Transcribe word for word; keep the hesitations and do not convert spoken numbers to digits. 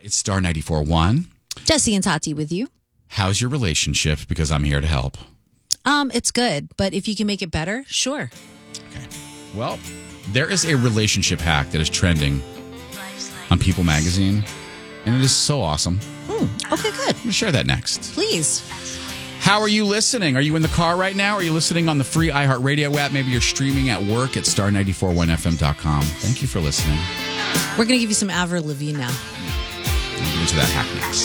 It's Star ninety-four point one. Jesse and Tati with you. How's your relationship? Because I'm here to help. Um, it's good, but if you can make it better, sure. Okay. Well, there is a relationship hack that is trending on People Magazine, and it is so awesome. Hmm. Okay, good. I'm going to share that next. Please. How are you listening? Are you in the car right now? Are you listening on the free iHeartRadio app? Maybe you're streaming at work at star nine four one f m dot com. Thank you for listening. We're going to give you some Avril Lavigne now. We'll get into that hack next.